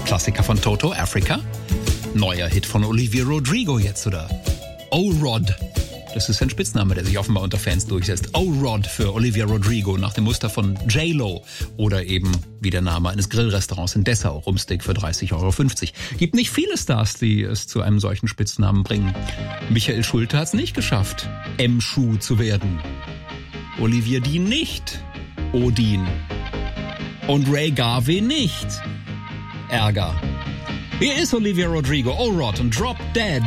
Klassiker von Toto, Africa. Neuer Hit von Olivia Rodrigo jetzt, oder? O-Rod. Das ist ein Spitzname, der sich offenbar unter Fans durchsetzt. O-Rod für Olivia Rodrigo nach dem Muster von J-Lo. Oder eben wie der Name eines Grillrestaurants in Dessau. Rumsteak für 30,50 €. Gibt nicht viele Stars, die es zu einem solchen Spitznamen bringen. Michael Schulte hat es nicht geschafft, M-Schuh zu werden. Olivia Dean nicht. Odin. Und Ray Garvey nicht. Ärger. Hier ist Olivia Rodrigo, O-Rod und Drop Dead.